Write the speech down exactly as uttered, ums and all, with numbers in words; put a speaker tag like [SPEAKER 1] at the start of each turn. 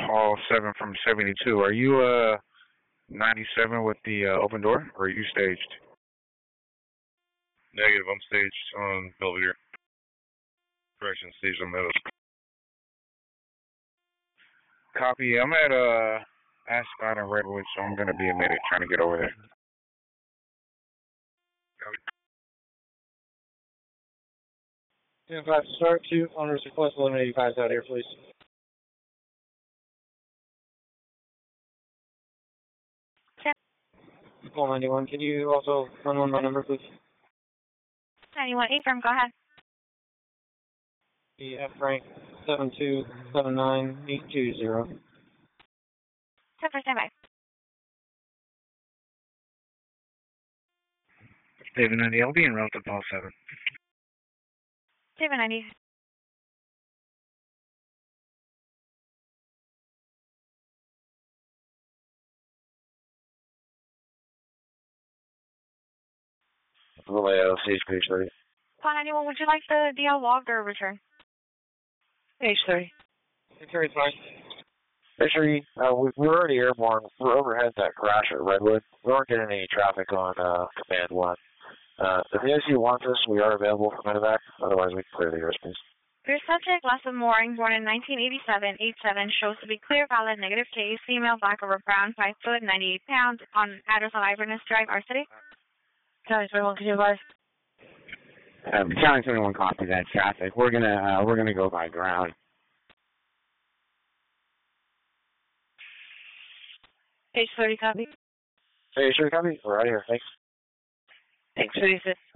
[SPEAKER 1] Paul seven from seventy-two. Are you uh ninety-seven with the uh, open door, or are you staged?
[SPEAKER 2] Negative, I'm staged on Belvedere. Correction, staged on Meadows.
[SPEAKER 1] Copy. I'm at uh, Ascot and Redwood, so I'm going to be a minute trying to get over there.
[SPEAKER 2] Copy.
[SPEAKER 3] ten five start two, owners request eleven eighty-five out here, please. Call ninety-one, can you also run one my number, please?
[SPEAKER 4] ninety-one, eight firm, go ahead.
[SPEAKER 3] The F rank seven two seven nine eight two zero.
[SPEAKER 4] ten for standby.
[SPEAKER 5] David ninety, I'll be en route to Paul seven.
[SPEAKER 4] David ninety.
[SPEAKER 6] Vallejo, stage page thirty.
[SPEAKER 4] Paul ninety-one, would you like the D L logged or return?
[SPEAKER 3] Page thirty. Page thirty, fine.
[SPEAKER 6] Page thirty, uh, we, we're already airborne. We're overhead that crash at Redwood. We aren't getting any traffic on uh, command one. Uh, if the I C U wants us, we are available for medevac. Otherwise, we can clear the airspace.
[SPEAKER 4] Your subject, Leslie Mooring, born in nineteen eighty-seven, eight seven, shows to be clear, valid, negative case, female, black over brown, five foot, ninety-eight pounds, on address on Iverness Drive, our city.
[SPEAKER 3] County twenty-one, can you advise?
[SPEAKER 7] Um, County twenty-one, copy that traffic. We're gonna uh, we're gonna go by ground.
[SPEAKER 3] Page thirty, copy.
[SPEAKER 6] Page thirty, copy. We're out of here. Thanks.
[SPEAKER 3] Thanks, thirty-six.